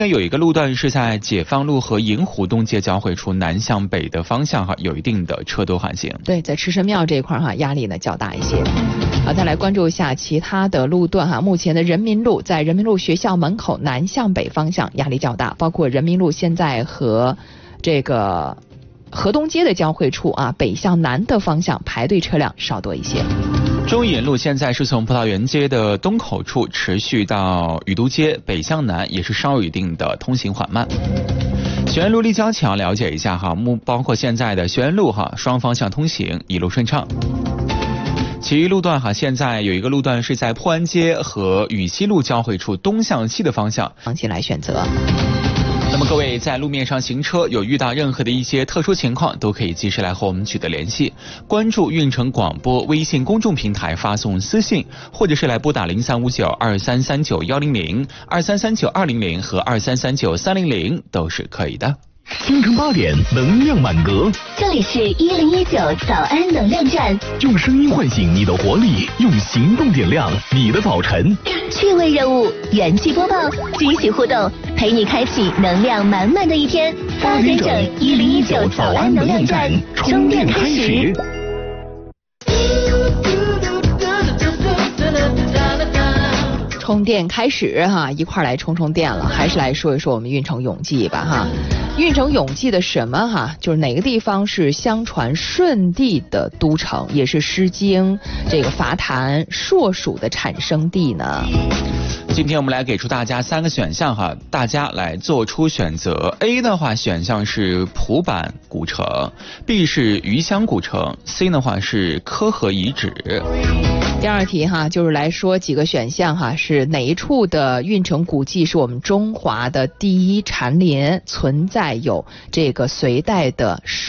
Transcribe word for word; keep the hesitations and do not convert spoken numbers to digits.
有一个路段是在解放路和银湖东街交汇处南向北的方向哈，有一定的车多缓行。 对，在赤神庙这一块哈，压力呢较大一些。好，再来关注一下其他的路段哈。目前的人民路在人民路学校门口南向北方向压力较大，包括人民路现在和这个河东街的交汇处啊，北向南的方向排队车辆稍多一些。 中引路现在是从葡萄园街的东口处持续到雨都街，北向南也是稍有一定的通行缓慢。学院路立交桥了解一下哈，包括现在的学院路哈，双方向通行一路顺畅。其余路段哈，现在有一个路段是在破安街和禹西路交汇处东向西的方向， 放心来选择。 那么各位在路面上行车有遇到任何的一些特殊情况，都可以及时来和我们取得联系，关注运城广播微信公众平台发送私信，或者是来拨打零三五九二三三九幺零零、二三三九二零零和二三三九三零零都是可以的。 清晨八点，能量满格。 这里是一零一九早安能量站， 用声音唤醒你的活力，用行动点亮你的早晨。 趣味任务，元气播报，惊喜互动，陪你开启能量满满的一天。八点整，一零一九早安能量站，充电开始。 充电开始哈，一块来充充电了。还是来说一说我们运城永济吧哈。运城永济的什么哈，就是哪个地方是相传舜帝的都城，也是诗经这个伐檀硕鼠的产生地呢？ 今天我们来给出大家三个选项哈，大家来做出选择。 A 的话选项是蒲坂古城， B 是余香古城， C 的话是科河遗址。 第二题哈，就是来说几个选项哈，是哪一处的运城古迹是我们中华的第一禅林，存在有这个隋代的